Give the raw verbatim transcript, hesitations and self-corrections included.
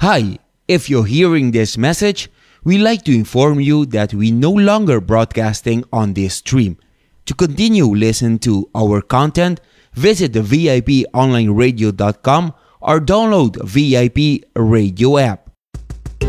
Hi, if you're hearing this message, we'd like to inform you that we no longer broadcasting on this stream. To continue listening to our content, visit the V I P online radio dot com or download V I P radio app.